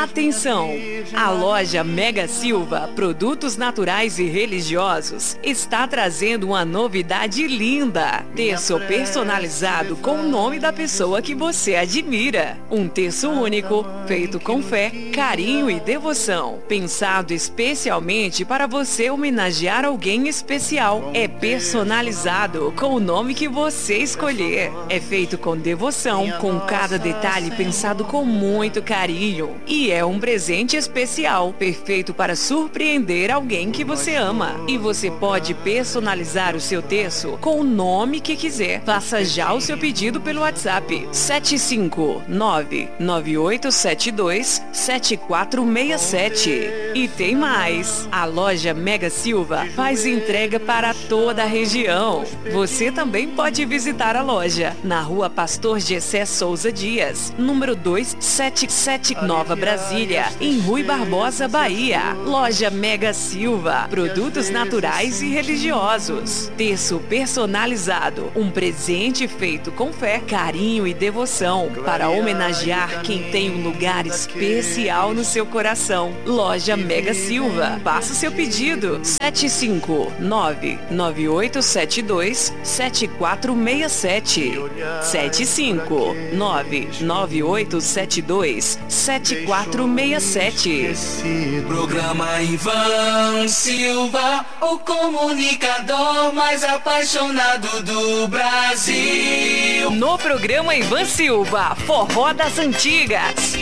Atenção! A loja Mega Silva, produtos naturais e religiosos, está trazendo uma novidade linda. Terço personalizado com o nome da pessoa que você admira. Um terço único, feito com fé, carinho e devoção. Pensado especialmente para você homenagear alguém especial. É personalizado com o nome que você escolher. É feito com devoção, com cada detalhe pensado com muito carinho. E é um presente especial, perfeito para surpreender alguém que você ama. E você pode personalizar o seu terço com o nome que quiser. Faça já o seu pedido pelo WhatsApp 75998727467. E tem mais! A loja Mega Silva faz entrega para toda a região. Você também pode visitar a loja na Rua Pastor Gessé Souza Dias, número 277, Nova Brasília, em Rui Barbosa, Bahia. Loja Mega Silva, produtos naturais e religiosos. Terço personalizado, um presente feito com fé, carinho e devoção para homenagear quem tem um lugar especial no seu coração. Loja Mega Silva, faça o seu pedido 75998727467. 75998727467. Programa Ivan Silva, o comunicador mais apaixonado do Brasil. No programa Ivan Silva, Forró das Antigas.